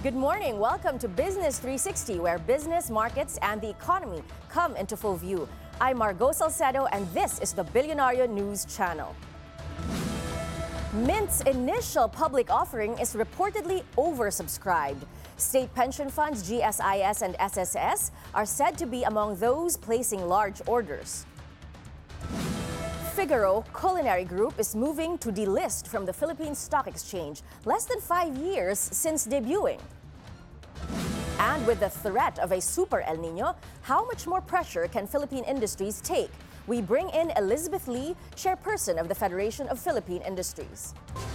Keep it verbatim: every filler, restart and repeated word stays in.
Good morning. Welcome to Business three sixty, where business, markets, and the economy come into full view. I'm Margo Salcedo, and this is the Billionario News Channel. Mint's initial public offering is reportedly oversubscribed. State pension funds G S I S and S S S are said to be among those placing large orders. Figaro Culinary Group is moving to delist from the Philippine Stock Exchange less than five years since debuting. And with the threat of a super El Nino, how much more pressure can Philippine industries take? We bring in Elizabeth Lee, chairperson of the Federation of Philippine Industries.